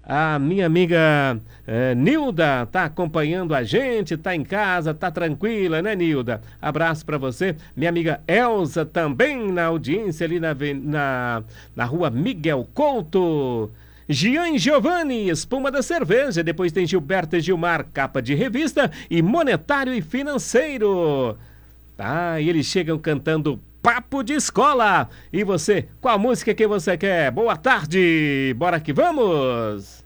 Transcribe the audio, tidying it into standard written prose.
A minha amiga Nilda tá acompanhando a gente, tá em casa, tá tranquila, né, Nilda? Abraço para você. Minha amiga Elza também na audiência ali na rua Miguel Couto. Gian Giovanni, espuma da cerveja. Depois tem Gilberto e Gilmar, capa de revista e monetário e financeiro. Ah, e eles chegam cantando Papo de Escola. E você, qual música que você quer? Boa tarde, bora que vamos!